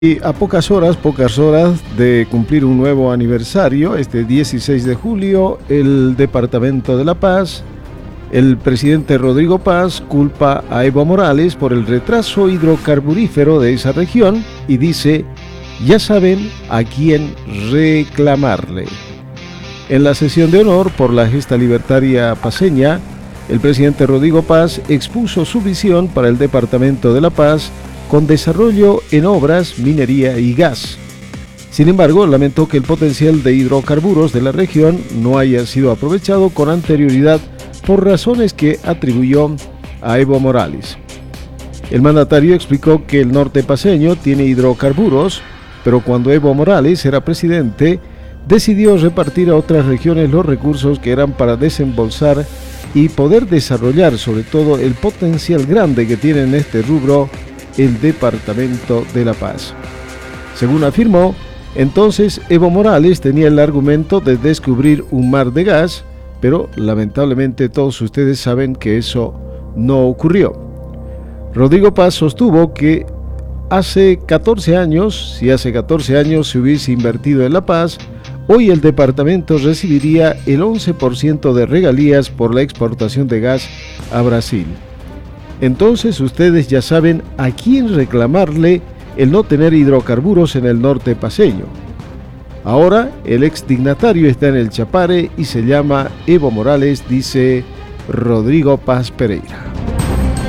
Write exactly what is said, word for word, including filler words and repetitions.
Y a pocas horas, pocas horas de cumplir un nuevo aniversario, este dieciséis de julio, el Departamento de La Paz, el presidente Rodrigo Paz culpa a Evo Morales por el retraso hidrocarburífero de esa región y dice, ya saben a quién reclamarle. En la sesión de honor por la gesta libertaria paceña, el presidente Rodrigo Paz expuso su visión para el Departamento de La Paz con desarrollo en obras, minería y gas. Sin embargo, lamentó que el potencial de hidrocarburos de la región no haya sido aprovechado con anterioridad por razones que atribuyó a Evo Morales. El mandatario explicó que el norte paceño tiene hidrocarburos, pero cuando Evo Morales era presidente, decidió repartir a otras regiones los recursos que eran para desembolsar y poder desarrollar sobre todo el potencial grande que tiene en este rubro el Departamento de La Paz. Según afirmó, entonces Evo Morales tenía el argumento de descubrir un mar de gas, pero lamentablemente todos ustedes saben que eso no ocurrió. Rodrigo Paz sostuvo que hace catorce años, si hace catorce años se hubiese invertido en La Paz, hoy el departamento recibiría el once por ciento de regalías por la exportación de gas a Brasil. Entonces ustedes ya saben a quién reclamarle el no tener hidrocarburos en el norte paceño. Ahora el exdignatario está en el Chapare y se llama Evo Morales, dice Rodrigo Paz Pereira.